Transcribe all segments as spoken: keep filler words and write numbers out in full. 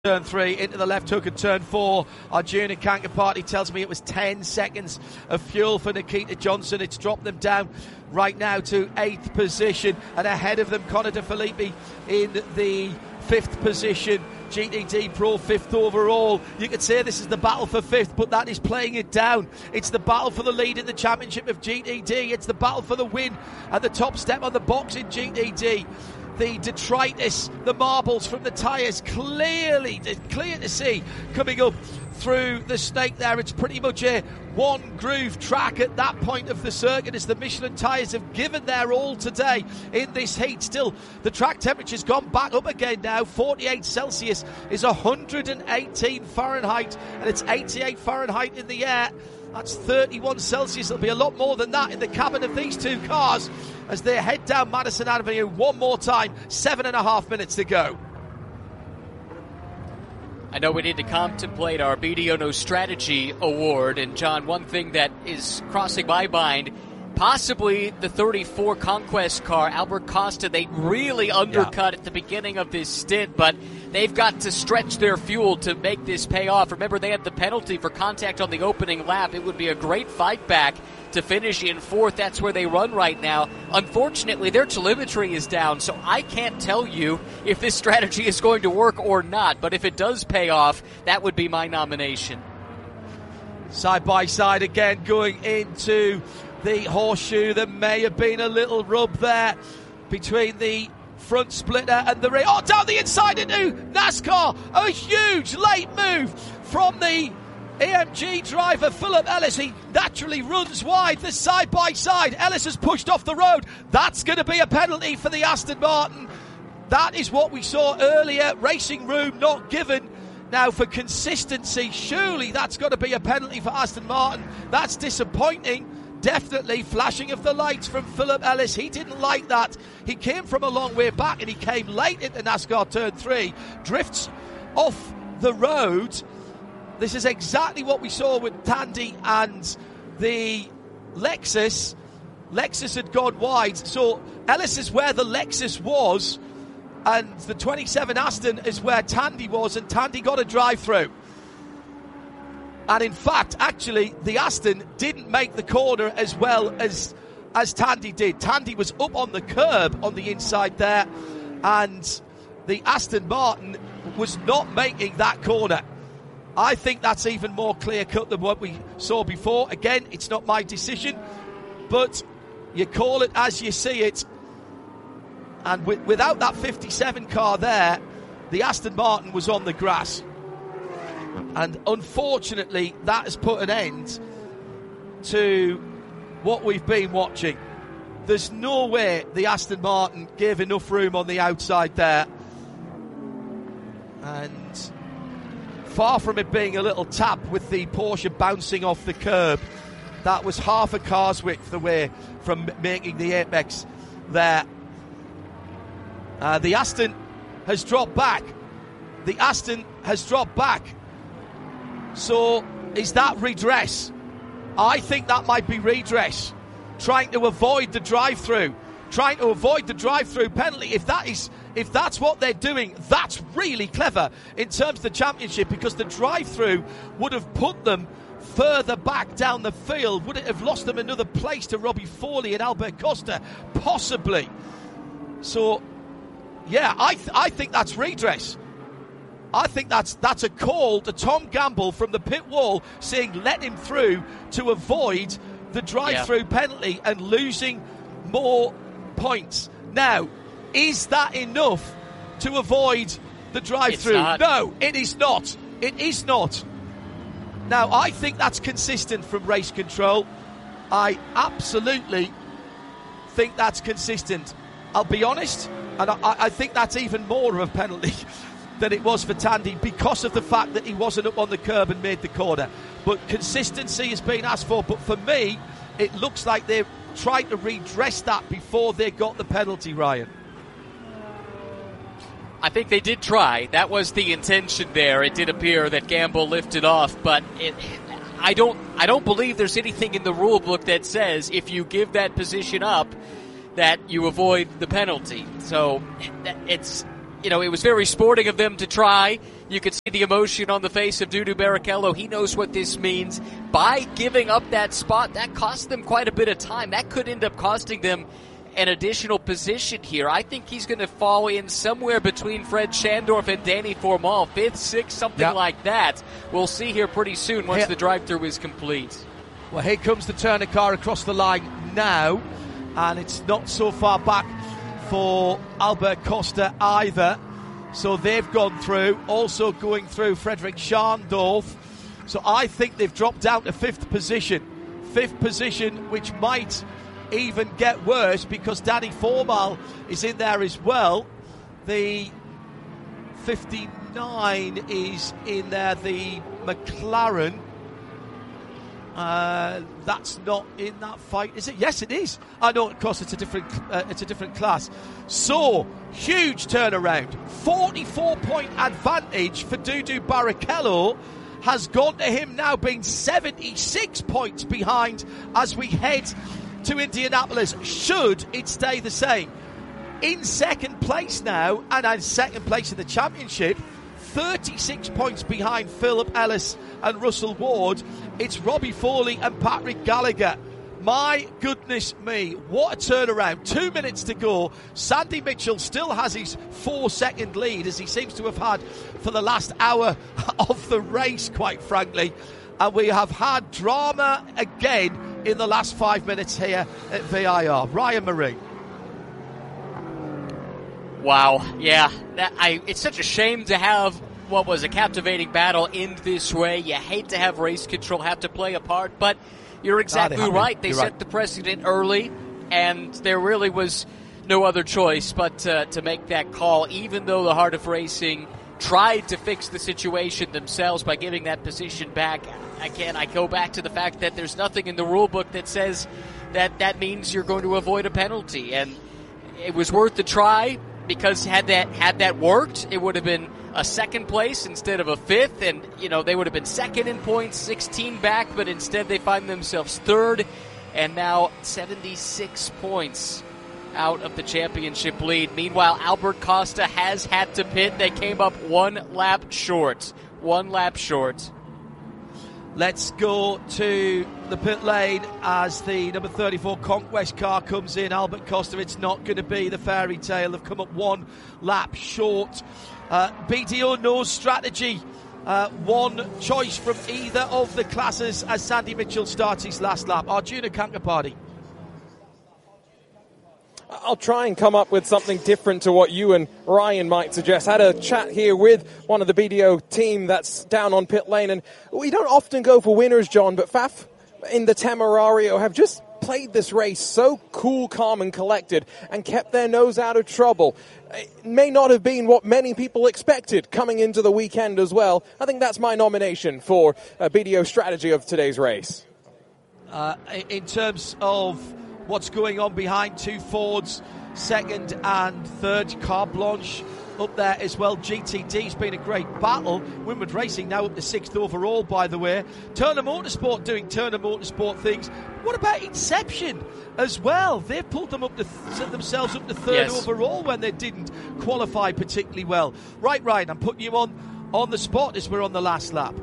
Turn three, into the left hook and turn four. Arjuna Kankapati tells me it was ten seconds of fuel for Nikita Johnson. It's dropped them down right now to eighth position, and ahead of them Connor De Phillippi in the fifth position. G T D Pro fifth overall. You could say this is the battle for fifth, but that is playing it down. It's the battle for the lead in the championship of G T D. It's the battle for the win at the top step on the box in G T D. The detritus, the marbles from the tyres, clearly clear to see coming up through the snake there. It's pretty much a one groove track at that point of the circuit as the Michelin tyres have given their all today in this heat. Still, the track temperature's gone back up again now. forty-eight Celsius is one hundred eighteen Fahrenheit, and it's eighty-eight Fahrenheit in the air. That's thirty-one Celsius. It'll be a lot more than that in the cabin of these two cars as they head down Madison Avenue one more time. Seven and a half minutes to go. I know we need to contemplate our B D O No Strategy Award. And, John, one thing that is crossing my mind, possibly the thirty-four Conquest car, Albert Costa, they really undercut yeah. at the beginning of this stint, but they've got to stretch their fuel to make this pay off. Remember, they had the penalty for contact on the opening lap. It would be a great fight back to finish in fourth. That's where they run right now. Unfortunately, their telemetry is down, so I can't tell you if this strategy is going to work or not, but if it does pay off, that would be my nomination. Side by side again, going into the horseshoe. There may have been a little rub there between the front splitter and the rear. Oh, down the inside into NASCAR. A huge late move from the A M G driver, Philip Ellis. He naturally runs wide. The side by side. Ellis has pushed off the road. That's going to be a penalty for the Aston Martin. That is what we saw earlier. Racing room not given. Now, for consistency, surely that's got to be a penalty for Aston Martin. That's disappointing. Definitely flashing of the lights from Philip Ellis. He didn't like that. He came from a long way back and he came late into NASCAR turn three. Drifts off the road. This is exactly what we saw with Tandy and the Lexus. Lexus had gone wide. So Ellis is where the Lexus was, and the twenty-seven Aston is where Tandy was, and Tandy got a drive-through. And in fact, actually, the Aston didn't make the corner as well as as Tandy did. Tandy was up on the curb on the inside there, and the Aston Martin was not making that corner. I think that's even more clear-cut than what we saw before. Again, it's not my decision, but you call it as you see it. And w- without that fifty-seven car there, the Aston Martin was on the grass. And unfortunately, that has put an end to what we've been watching. There's no way the Aston Martin gave enough room on the outside there. And far from it being a little tap with the Porsche bouncing off the curb, that was half a car's width away from making the apex there. Uh, the Aston has dropped back. The Aston has dropped back. So, is that redress? I think that might be redress. Trying to avoid the drive-through. Trying to avoid the drive-through penalty. If that is, if that's what they're doing, that's really clever in terms of the championship, because the drive-through would have put them further back down the field. Would it have lost them another place to Robbie Foley and Albert Costa? Possibly. So, yeah, I th- I think that's redress. I think that's that's a call to Tom Gamble from the pit wall saying let him through to avoid the drive-through yeah. penalty and losing more points. Now, is that enough to avoid the drive-through? No, it is not. It is not. Now, I think that's consistent from race control. I absolutely think that's consistent. I'll be honest, and I, I think that's even more of a penalty than it was for Tandy because of the fact that he wasn't up on the curb and made the corner. But consistency has been asked for. But for me, it looks like they're trying to redress that before they got the penalty, Ryan. I think they did try. That was the intention there. It did appear that Gamble lifted off, but it, I don't I don't believe there's anything in the rule book that says if you give that position up that you avoid the penalty. So it's you know, it was very sporting of them to try. You could see the emotion on the face of Dudu Barrichello. He knows what this means. By giving up that spot, that cost them quite a bit of time. That could end up costing them an additional position here. I think he's going to fall in somewhere between Fred Schandorf and Danny Formal, fifth, sixth, something yep. like that. We'll see here pretty soon once here. the drive-through is complete. Well, here comes the Turner car across the line now, and it's not so far back for Albert Costa either. So they've gone through, also going through Frederick Schandorf. So I think they've dropped down to fifth position. Fifth position, which might even get worse because Danny Formal is in there as well. The fifty-nine is in there, the McLaren. Uh, that's not in that fight, is it? Yes, it is. I know, of course, it's a different, uh, it's a different class. So huge turnaround, forty-four point advantage for Dudu Barrichello has gone to him now, being seventy-six points behind as we head to Indianapolis. Should it stay the same, in second place now, and in second place in the championship, thirty-six points behind Philip Ellis and Russell Ward. It's Robbie Foley and Patrick Gallagher. My goodness me, what a turnaround. Two minutes to go. Sandy Mitchell still has his four-second lead, as he seems to have had for the last hour of the race, quite frankly. And we have had drama again in the last five minutes here at V I R. Ryan Marie. Wow, yeah, that, I, it's such a shame to have what was a captivating battle end this way. You hate to have race control have to play a part, but you're exactly no, they right. They you're set right. the precedent early, and there really was no other choice but to, to make that call, even though the Heart of Racing tried to fix the situation themselves by giving that position back. Again, I go back to the fact that there's nothing in the rule book that says that that means you're going to avoid a penalty, and it was worth the try, because had that had that worked, it would have been a second place instead of a fifth, and you know they would have been second in points, sixteen back, but instead they find themselves third, and now seventy-six points out of the championship lead. Meanwhile, Albert Costa has had to pit. They came up one lap short. One lap short. Let's go to the pit lane as the number thirty-four Conquest car comes in. Albert Costa, it's not going to be the fairy tale. They've come up one lap short. Uh, B D O knows strategy. Uh, one choice from either of the classes as Sandy Mitchell starts his last lap. Arjuna Kankapati. I'll try and come up with something different to what you and Ryan might suggest. I had a chat here with one of the B D O team that's down on pit lane, and we don't often go for winners, John, but Faf in the Temerario have just played this race so cool, calm and collected and kept their nose out of trouble. It may not have been what many people expected coming into the weekend as well. I think that's my nomination for a B D O strategy of today's race. Uh, in terms of what's going on behind, two Fords, second and third, Carte Blanche up there as well. G T D's been a great battle. Winward Racing now up to sixth overall, by the way. Turner Motorsport doing Turner Motorsport things. What about Inception as well? They've pulled them up to th- themselves up to third yes. overall when they didn't qualify particularly well. Right, Ryan, I'm putting you on, on the spot as we're on the last lap.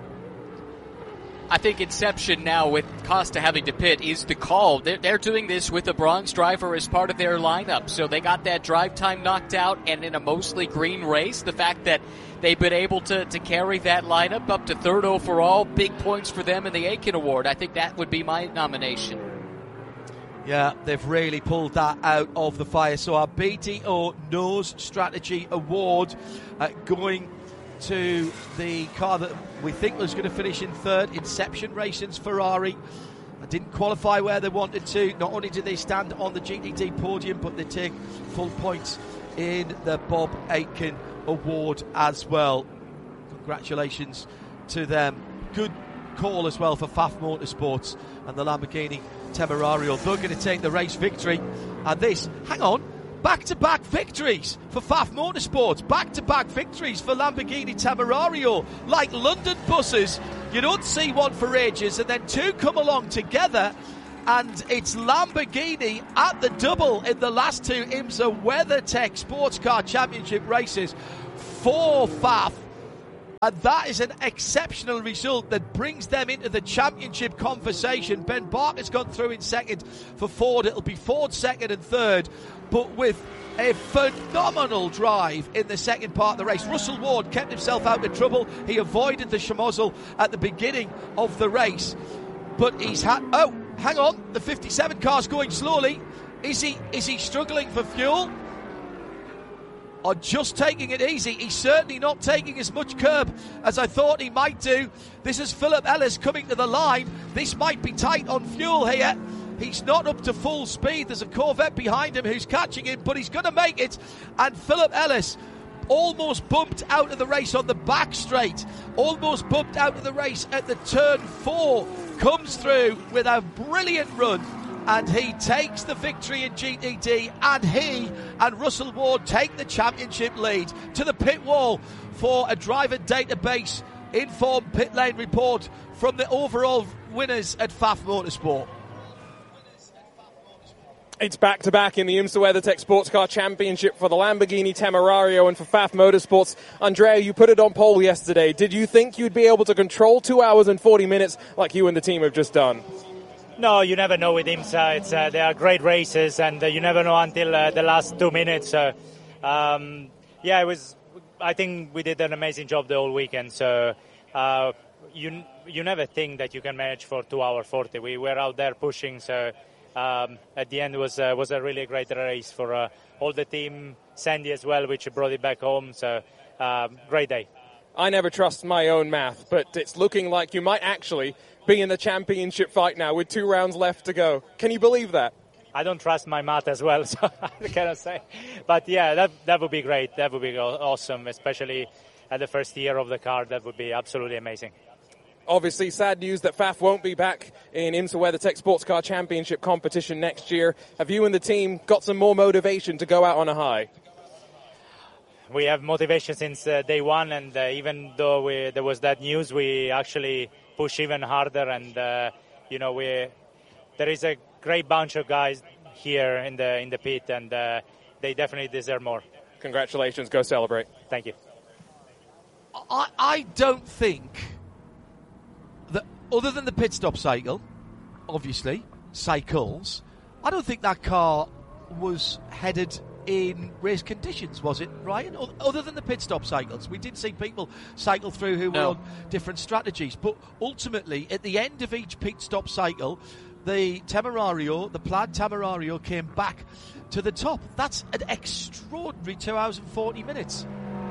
I think Inception now, with Costa having to pit, is the call. They're, they're doing this with a bronze driver as part of their lineup. So they got that drive time knocked out, and in a mostly green race, the fact that they've been able to, to carry that lineup up to third overall, big points for them in the Aiken Award. I think that would be my nomination. Yeah, they've really pulled that out of the fire. So our B D O Knows Strategy Award uh, going to the car that we think was going to finish in third, Inception Racing's Ferrari. Didn't qualify where they wanted to. Not only did they stand on the G T D podium, but they take full points in the Bob Aitken Award as well. Congratulations to them. Good call as well for F A F Motorsports and the Lamborghini Temerario. They're going to take the race victory. And this, hang on, back-to-back victories for F A F Motorsports, back-to-back victories for Lamborghini Temerario. Like London buses, you don't see one for ages, and then two come along together And it's Lamborghini at the double in the last two IMSA WeatherTech Sports Car Championship races for F A F. And that is an exceptional result that brings them into the championship conversation. Ben Barker's gone through in second for Ford. It'll be Ford second and third, but with a phenomenal drive in the second part of the race. Russell Ward kept himself out of trouble. He avoided the Schmozzle at the beginning of the race, but he's had... Oh, hang on, the fifty-seven car's going slowly. Is he, is he struggling for fuel? Or just taking it easy? He's certainly not taking as much curb as I thought he might do. This is Philip Ellis coming to the line. This might be tight on fuel here. He's not up to full speed. There's a Corvette behind him who's catching him, but he's going to make it. And Philip Ellis almost bumped out of the race on the back straight. Almost bumped out of the race at the turn four. Comes through with a brilliant run. And he takes the victory in G T D, and he and Russell Ward take the championship lead. To the pit wall for a driver database informed pit lane report from the overall winners at F A F Motorsport. It's back-to-back in the IMSA WeatherTech Sports Car Championship for the Lamborghini Temerario and for F A F Motorsports. Andrea, you put it on pole yesterday. Did you think you'd be able to control two hours and forty minutes like you and the team have just done? No, you never know with IMSA. It's, uh, they are great races, and uh, you never know until uh, the last two minutes. So, um, yeah, it was. I think we did an amazing job the whole weekend. So, uh, you you never think that you can manage for two hours forty. We were out there pushing. So, um, at the end it was uh, was a really great race for uh, all the team, Sandy as well, which brought it back home. So, um, great day. I never trust my own math, but it's looking like you might actually be in the championship fight now with two rounds left to go. Can you believe that? I don't trust my math as well, so I cannot say. But yeah, that that would be great. That would be awesome, especially at the first year of the car. That would be absolutely amazing. Obviously, sad news that F A F won't be back in IMSA WeatherTech Sports Car Championship competition next year. Have you and the team got some more motivation to go out on a high? We have motivation since uh, day one, and uh, even though we, there was that news, we actually push even harder. And uh, you know, we there is a great bunch of guys here in the in the pit, and uh, they definitely deserve more. Congratulations! Go celebrate. Thank you. I I don't think that, other than the pit stop cycle, obviously cycles, I don't think that car was headed in race conditions, was it, Ryan? Other than the pit stop cycles, we did see people cycle through who no. were on different strategies, but ultimately at the end of each pit stop cycle, the Temerario, the plaid Temerario, came back to the top. That's an extraordinary two hours and forty minutes.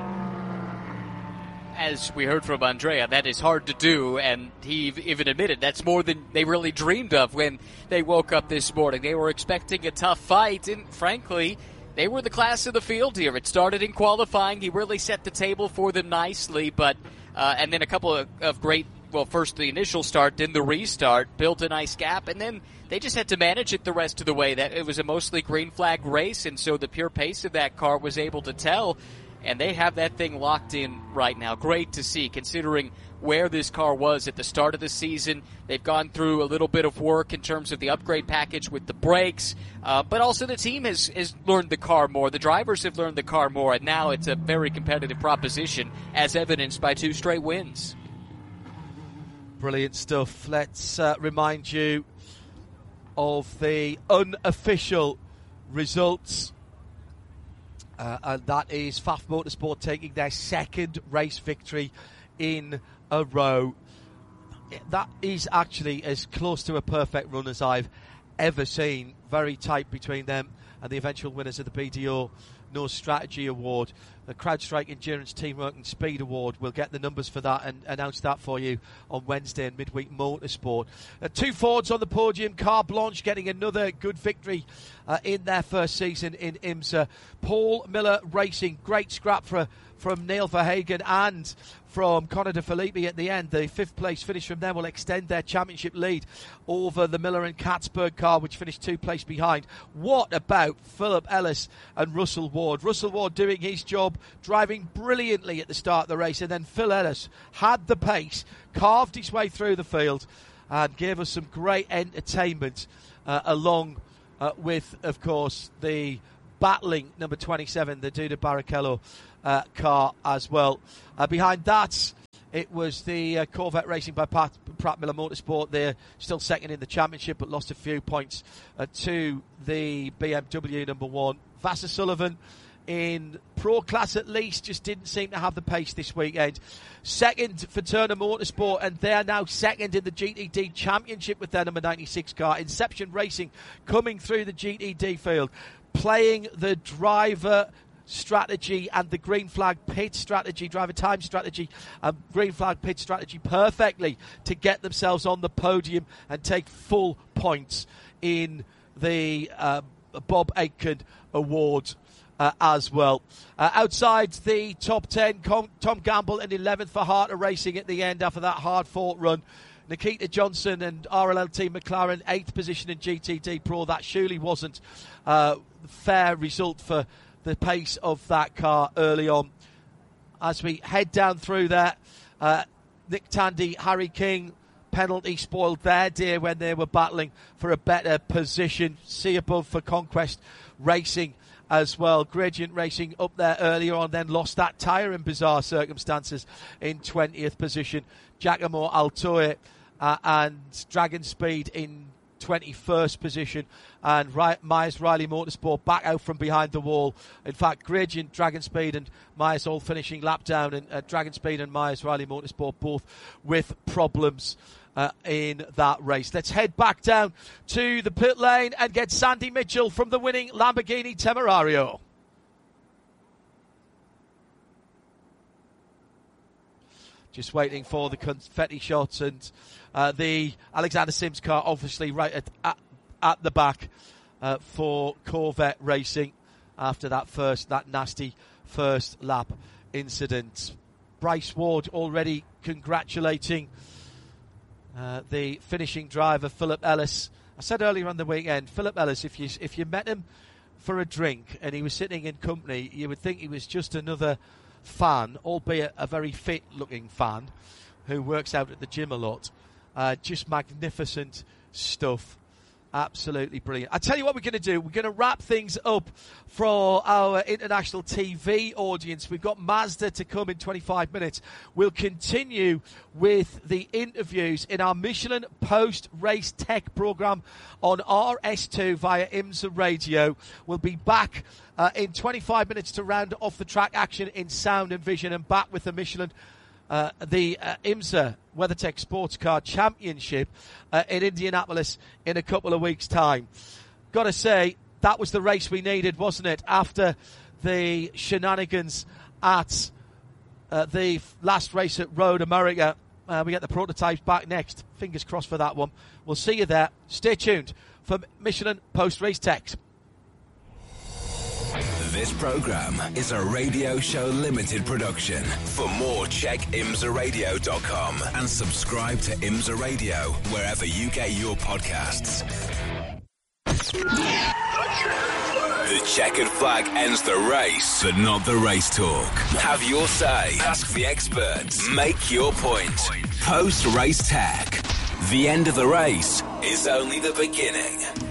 As we heard from Andrea, that is hard to do, and he even admitted that's more than they really dreamed of when they woke up this morning. They were expecting a tough fight, and frankly, they were the class of the field here. It started in qualifying. He really set the table for them nicely, but uh, and then a couple of, of great, well, first the initial start, then the restart, built a nice gap, and then they just had to manage it the rest of the way. That it was a mostly green flag race, and so the pure pace of that car was able to tell, and they have that thing locked in right now. Great to see, considering where this car was at the start of the season. They've gone through a little bit of work in terms of the upgrade package with the brakes, uh, but also the team has, has learned the car more. The drivers have learned the car more, and now it's a very competitive proposition, as evidenced by two straight wins. Brilliant stuff. Let's uh, remind you of the unofficial results. Uh, and that is F A F Motorsport taking their second race victory in a row. That is actually as close to a perfect run as I've ever seen. Very tight between them and the eventual winners of the B D O No Strategy Award. The CrowdStrike Endurance Teamwork and Speed Award. We'll get the numbers for that and announce that for you on Wednesday in Midweek Motorsport. Uh, two Fords on the podium. Car Blanche getting another good victory uh, in their first season in IMSA. Paul Miller Racing, great scrap for, from Neil Verhagen and from Conor De Filippi at the end. The fifth place finish from them will extend their championship lead over the Miller and Katzberg car, which finished two places behind. What about Philip Ellis and Russell Ward? Russell Ward doing his job, driving brilliantly at the start of the race, and then Phil Ellis had the pace, carved his way through the field, and gave us some great entertainment uh, along uh, with, of course, the battling number twenty-seven, the Duda Barrichello uh, car as well. Uh, behind that, it was the uh, Corvette Racing by Pat, Pratt Miller Motorsport. They're still second in the championship, but lost a few points uh, to the B M W number one. Vasser Sullivan, in Pro Class at least, just didn't seem to have the pace this weekend. Second for Turner Motorsport, and they're now second in the G T D Championship with their number ninety-six car. Inception Racing coming through the G T D field, playing the driver strategy and the green flag pit strategy, driver time strategy and green flag pit strategy perfectly to get themselves on the podium and take full points in the uh, Bob Aitken Award uh, as well. Uh, outside the top ten, Com- Tom Gamble in eleventh for Harter Racing at the end after that hard-fought run. Nikita Johnson and R L L Team McLaren, eighth position in G T D Pro. That surely wasn't a uh, fair result for the pace of that car early on. As we head down through that, uh, Nick Tandy, Harry King, penalty spoiled their day when they were battling for a better position. C above for Conquest Racing as well. Gradient Racing up there earlier on, then lost that tyre in bizarre circumstances in twentieth position. Giacomo Altoe uh, and Dragon Speed in twenty-first position, and Ry- Myers Riley Motorsport back out from behind the wall. In fact, Gradient, Dragon Speed and Myers all finishing lap down, and uh, Dragon Speed and Myers Riley Motorsport both with problems uh, in that race. Let's head back down to the pit lane and get Sandy Mitchell from the winning Lamborghini Temerario. Just waiting for the confetti shots, and uh, the Alexander Sims car obviously right at, at, at the back uh, for Corvette Racing after that first, that nasty first lap incident. Bryce Ward already congratulating uh, the finishing driver, Philip Ellis. I said earlier on the weekend, Philip Ellis, if you if you met him for a drink and he was sitting in company, you would think he was just another fan, albeit a very fit-looking fan who works out at the gym a lot. Uh, just magnificent stuff. Absolutely brilliant. I tell you what we're going to do. We're going to wrap things up for our international T V audience. We've got Mazda to come in twenty-five minutes. We'll continue with the interviews in our Michelin post-race tech program on R S two via IMSA Radio. We'll be back uh, in twenty-five minutes to round off the track action in sound and vision, and back with the Michelin Uh, the uh, IMSA WeatherTech Sports Car Championship uh, in Indianapolis in a couple of weeks' time. Got to say, that was the race we needed, wasn't it? After the shenanigans at uh, the last race at Road America, uh, we get the prototypes back next. Fingers crossed for that one. We'll see you there. Stay tuned for Michelin Post-Race Tech. This program is a Radio Show Limited production. For more, check imsa radio dot com and subscribe to IMSA Radio wherever you get your podcasts. The checkered flag ends the race, but not the race talk. Have your say. Ask the experts. Make your point. Post-race tech. The end of the race is only the beginning.